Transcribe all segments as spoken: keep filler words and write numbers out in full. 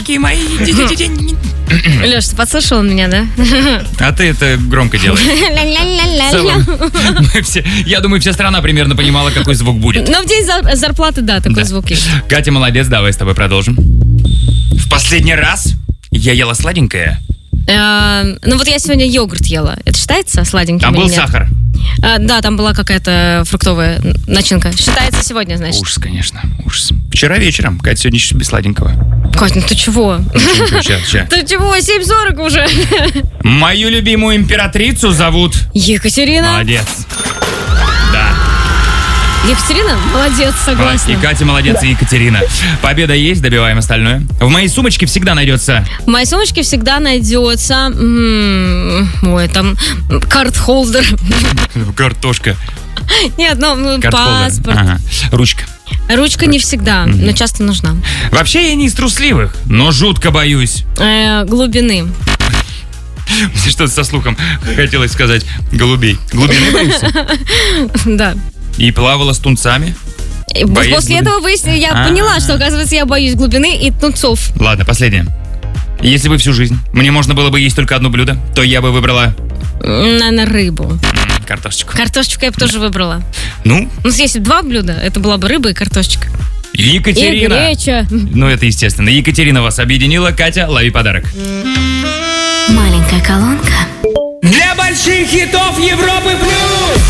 Девочки мои. Леш, ты подслушал меня, да? А ты это громко делаешь. В целом, мы все, я думаю, вся страна примерно понимала, какой звук будет. Но в день зар- зарплаты, да, такой Да. звук есть. Катя, молодец, давай с тобой продолжим. В последний раз я ела сладенькое. А, ну вот я сегодня йогурт ела. Это считается сладеньким Там или был нет? сахар. А, да, там была какая-то фруктовая начинка. Считается сегодня, значит. Ужас, конечно, ужас. Вчера вечером. Катя сегодня еще без сладенького. Кать, ну ты чего? Сейчас, сейчас. Ты чего? семь сорок уже. Мою любимую императрицу зовут... Екатерина. Молодец. Да. Екатерина? Молодец, согласна. И Катя молодец, и Екатерина. Победа есть, добиваем остальное. В моей сумочке всегда найдется... В моей сумочке всегда найдется... м, Ой, там карт-холдер. Картошка. Нет, ну, Карт-холдер. паспорт. Ага. Ручка. Ручка не всегда, но часто нужна. Вообще я не из трусливых, но жутко боюсь. Э, глубины. Что-то со слухом хотелось сказать. Голубей. Глубины боишься? Да. И плавала с тунцами? И Боец После глубин? этого выяснила, я А-а-а. поняла, что, оказывается, я боюсь глубины и тунцов. Ладно, последнее. Если бы всю жизнь мне можно было бы есть только одно блюдо, то я бы выбрала Наверное, рыбу. м, картошечку. Картошечку я бы тоже выбрала. Ну, Ну, если два блюда, это была бы рыба и картошечка. Екатерина. И греча. Ну, это естественно. Екатерина вас объединила. Катя, лови подарок. Маленькая колонка. Для больших хитов Европы плюс!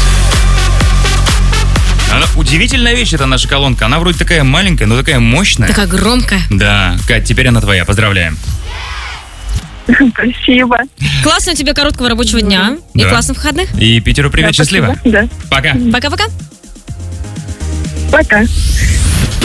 Она удивительная вещь, это наша колонка. Она вроде такая маленькая, но такая мощная. Такая громкая. Да, Кать, теперь она твоя. Поздравляем. Спасибо. Классного тебе короткого рабочего дня. И Да. классных выходных. И Питеру привет, Да, счастливо. спасибо. Да. Пока. Пока-пока. Пока.